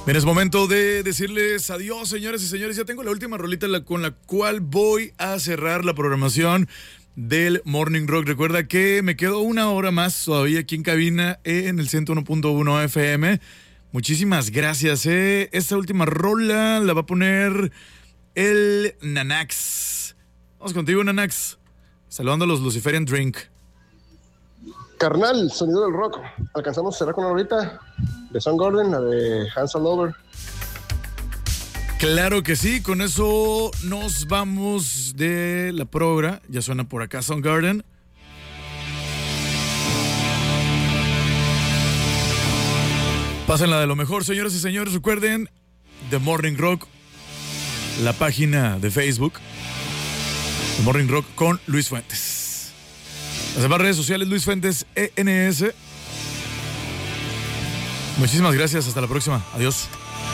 Bien, es momento de decirles adiós, señoras y señores. Ya tengo la última rolita con la cual voy a cerrar la programación del Morning Rock. Recuerda que me quedo una hora más todavía aquí en cabina en el 101.1 FM. Muchísimas gracias. Esta última rola la va a poner el Nanax. Vamos contigo, Nanax. Saludando a los Luciferian Drink. Carnal, sonido del rock. Alcanzamos a cerrar con una rolita de Soundgarden, la de Hands All Over. Claro que sí, con eso nos vamos de la progra. Ya suena por acá Soundgarden. Pásenla de lo mejor, señoras y señores. Recuerden, The Morning Rock, la página de Facebook, The Morning Rock con Luis Fuentes. Las demás redes sociales, Luis Fuentes ENS. Muchísimas gracias, hasta la próxima. Adiós.